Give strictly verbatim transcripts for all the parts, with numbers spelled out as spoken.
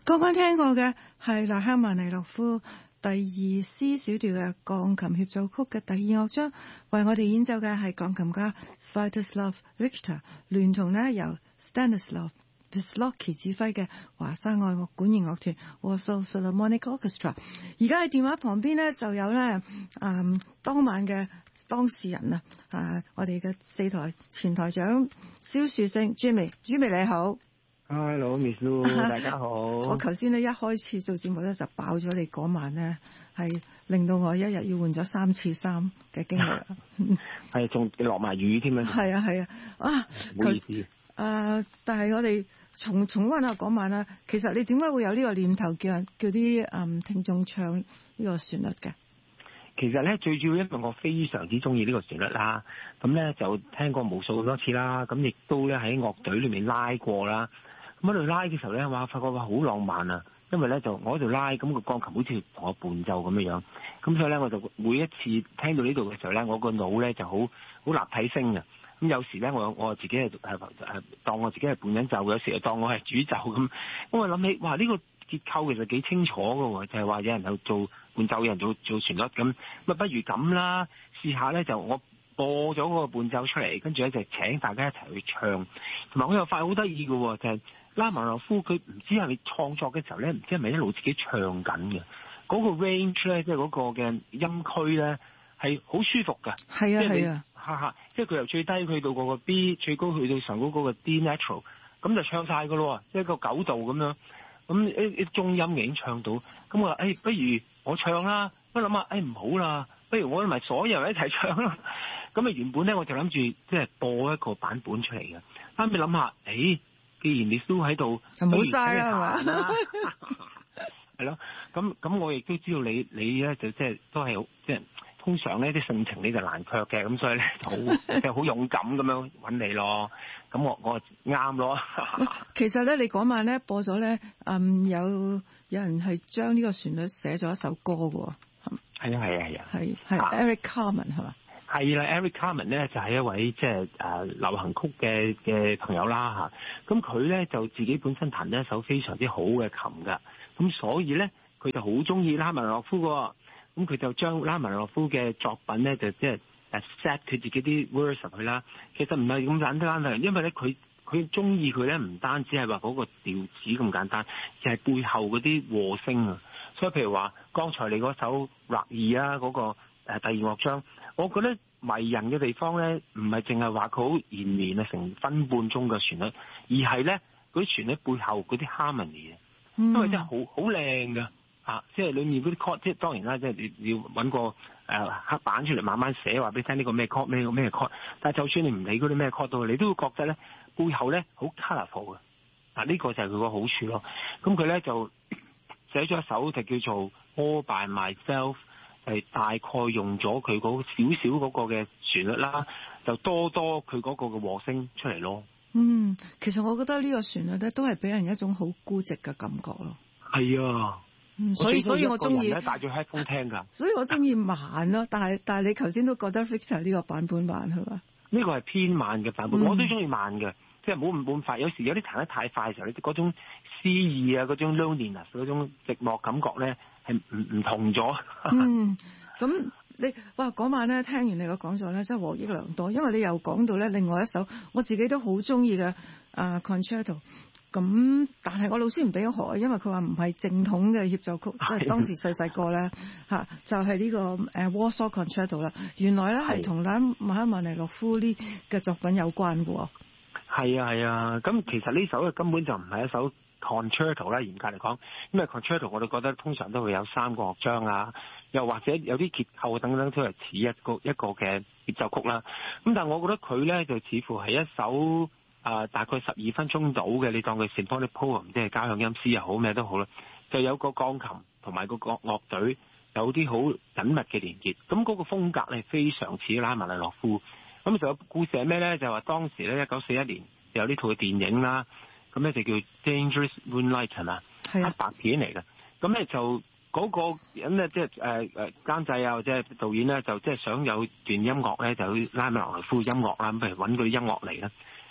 剛剛聽過嘅係拉赫曼尼諾夫第二 C 小調嘅鋼琴協奏曲嘅第二樂章，為我哋演奏嘅係鋼琴家 Sviatoslav Richter 聯同呢由 Stanislav Wislocky 指揮嘅華沙愛樂管弦樂團 Warsaw Philharmonic Orchestra。而家喺電話旁邊呢，就有呢、嗯、當晚嘅當事人啊，啊我哋嘅四台前台長蕭樹勝 Jimmy，Jimmy 你好。 Hello，Miss Lu， 大家好。 我頭先咧一開始做節目咧就爆咗你嗰晚咧，係令到我一日要換咗三次衫嘅經歷。 係仲落埋雨添啊！ 係啊係啊，啊唔好意思。 啊！但係我哋重重溫下嗰晚啦。其實你點解會有呢個念頭叫人叫啲嗯聽眾唱呢個旋律嘅？ 其實咧最主要因為我非常之中意呢個旋律啦，咁咧就聽過無數好多次啦，咁亦都咧喺樂隊裏面拉過啦。咁喺度拉嘅時候咧，哇！發覺哇好浪漫啊！因為咧就我喺度拉，咁個鋼琴好似同我伴奏咁樣樣，咁所以咧我就每一次聽到呢度嘅時候咧，我個腦咧就好好立體聲啊！咁有時咧我我自己係係係當我自己係伴緊奏，有時又當我係主奏咁。咁我諗起哇呢個結構其實幾清楚㗎喎，就係話有人喺度做伴奏，有人做做旋律咁，咁啊不如咁啦，試下咧就我播咗嗰個伴奏出嚟，跟住咧就請大家一齊去唱。同埋我又發現好得意嘅喎，就係拉曼諾夫佢唔知係你創作嘅時候咧，唔知係咪一路自己唱緊嘅嗰個 range 咧，即係嗰個嘅音區咧係好舒服㗎。 係啊係啊， 哈哈，即係佢由最低去到嗰個 B， 最高去到上高嗰個 D natural， 咁就唱晒㗎咯，一個九度咁樣，咁一一中音已經唱到。咁我話誒、哎，不如我唱啦，不諗下誒唔好啦，不如我哋咪所有人一齊唱啦。咁啊原本咧我就諗住即係播一個版本出嚟嘅，啱啱諗下誒。既然你都喺度， 就冇晒啦，係嘛？ 係咯，咁咁我亦都知道你你咧就即係都係好即係通常咧啲性情你就難卻嘅，咁所以咧就好即係好勇敢咁樣揾你咯。咁我我啱咯。 其實咧，你嗰晚咧播咗咧，嗯有有人係將呢個旋律寫咗一首歌嘅喎。 係啊係啊係啊。 係係 Eric Carmen 係嘛？ 係啦 ，Eric Carmen 咧就係一位即係誒流行曲嘅嘅朋友啦嚇。咁佢咧就自己本身彈咗一首非常之好嘅琴㗎。咁所以咧佢就好中意拉曼諾夫喎。咁佢就將拉曼諾夫嘅作品咧就即係誒 set 佢自己啲 verse 入去啦。其實唔係咁簡單嘅，因為咧佢佢中意佢咧唔單止係話嗰個調子咁簡單，而係背後嗰啲和聲啊。所以譬如話剛才你嗰首 Rag 二啊嗰個。誒第二樂章，我覺得迷人嘅地方咧，唔係淨係話佢好延綿啊，成分半鐘嘅旋律，而係咧嗰啲旋律背後嗰啲 harmony 啊、嗯，因為真係好好靚㗎嚇，即係裡面嗰啲 chord，即係當然啦，即係你要揾個誒、呃、黑板出嚟慢慢寫，話俾你聽呢個咩 chord 咩咩 chord，但係就算你唔理嗰啲咩 chord 到，你都會覺得咧背後咧好 colourful 嘅，嗱呢個就係佢個好處咯。咁佢咧就寫咗一首就叫做 All by Myself。係大概用咗佢嗰少少嗰個嘅旋律啦，就多多佢嗰個嘅和聲出嚟咯。 嗯，其實我覺得呢個旋律咧都係俾人一種好孤寂嘅感覺咯。 係啊， 嗯、所以所以我中意帶住 headphone 聽㗎。 所以我中意慢咯，但係但係你頭先都覺得 Richter 呢個版本慢係嘛？ 呢個係偏慢嘅版本， 嗯、 我都中意慢嘅，即係冇咁咁快。有時有啲彈得太快嘅時候，你嗰種詩意啊，嗰種 loneliness 嗰種寂寞感覺咧。係唔唔同咗。 嗯，咁你哇嗰晚咧聽完你個講座咧，真係獲益良多，因為你又講到咧另外一首我自己都好中意嘅啊 concerto。咁但係我老師唔俾我學，因為佢話唔係正統嘅協奏曲，即係當時細細個咧嚇，就係、是、呢、這個誒 Warsaw Concerto 啦。原來咧係同拉馬克曼尼諾夫呢嘅作品有關嘅喎。 係啊係啊，咁其實呢首嘅根本就唔係一首 concerto 啦，嚴格嚟講，因為 concerto 我哋覺得通常都會有三個樂章啊，又或者有啲結構等等都係似一個一個嘅協奏曲啦。咁但係我覺得佢咧就似乎係一首啊、呃、大概十二分鐘到嘅，你當佢 symphonic poem 即係交響音詩又好咩都好啦，就有個鋼琴同埋個樂樂隊有啲好緊密嘅連結。咁嗰個風格咧非常似拉曼尼諾夫。咁就有故事係咩咧？就話當時咧一九四一年有呢套嘅電影啦。咁咧就叫 Dangerous Moonlight 係嘛？係黑白片嚟嘅。咁咧就嗰個人咧，即係誒誒監製啊或者係導演咧，就即係想有段音樂咧，就拉曼尼諾夫音樂啦，咁譬如揾嗰啲音樂嚟啦。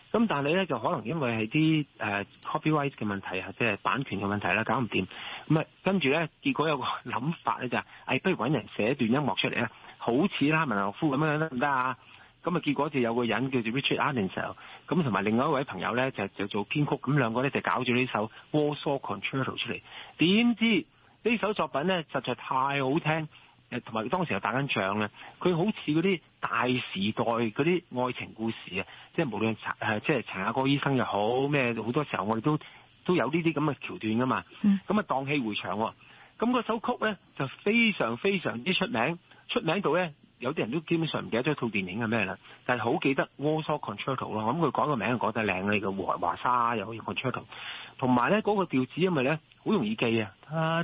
咁但係咧就可能因為係啲誒 copyright 嘅問題啊，即係版權嘅問題啦，搞唔掂。咁啊跟住咧，結果有個諗法咧就係、是，誒、哎、不如揾人寫一段音樂出嚟咧，好似啦文樂夫咁樣得唔得啊？咁啊結果就有個人叫做 Richard Arnsell，咁同埋另外一位朋友咧就就做編曲，咁兩個咧就搞咗呢首 Warsaw Concerto 出嚟。點知呢首作品咧實在太好聽。誒同埋當時又打緊仗咧，佢好似嗰啲大時代嗰啲愛情故事啊，即係無論誒即係陳亞歌醫生又好咩，好多時候我哋都都有呢啲咁嘅橋段噶嘛。咁啊、嗯、蕩氣迴腸喎，咁嗰首曲咧就非常非常之出名，出名到咧有啲人都基本上唔記得咗套電影係咩啦，但係好記得 Warsaw Concerto 咯。咁佢改個名改得靚，你個華華沙又可以 Concerto， 同埋咧嗰個調子因為咧。好容易記啊！係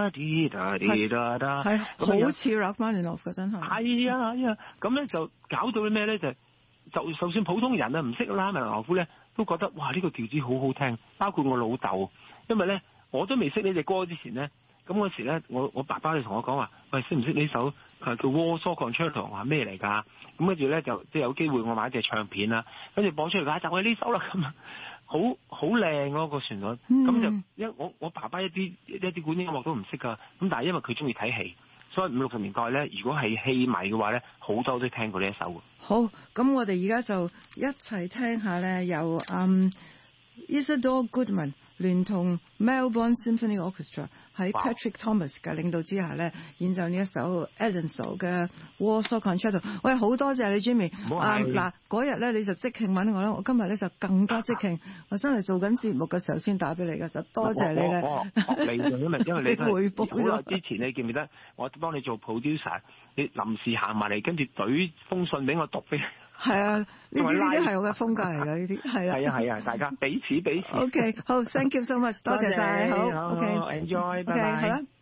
係好似 Rachmaninoff 嘅真係。 係啊係啊，咁咧就搞到啲咩咧？就就就算普通人啊唔識拉曼尼諾夫咧，都覺得哇呢個調子好好聽。包括我老豆，因為咧我都未識呢隻歌之前咧，咁嗰時咧我我爸爸就同我講話：喂，識唔識呢首叫 Warsaw Concerto 話咩嚟㗎？咁跟住咧就即係有機會我買隻唱片啦，跟住播出嚟就係呢首啦咁啊！好好靚嗰個旋律，咁、嗯、就因我我爸爸一啲一啲古典音樂都唔識噶，咁但係因為佢中意睇戲，所以五六十年代咧，如果係戲迷嘅話咧，好多都聽過呢一首。 好，咁我哋而家就一齊聽下咧，由嗯 Isadore Goodman 聯同 Melbourne Symphony Orchestra 喺 Patrick Thomas 嘅領導之下咧，演奏呢一首 Arnsell 嘅 Warsaw Concerto。喂，好多謝你 Jimmy。啊嗱，嗰日咧你就即興揾我啦，我今日咧就更加即興，我真係做緊節目嘅時候先打俾你嘅，就多謝你咧。 我你因為因為你回報咗之前你記唔記得我幫你做 producer， 你臨時行埋嚟跟住懟封信俾我讀俾。 係啊，呢啲呢啲係我嘅風格嚟㗎，呢啲係啊。 係啊係啊，大家彼此彼此。 OK，好 ，thank you so much，多謝晒，好 ，OK，enjoy， 拜拜。 好啦。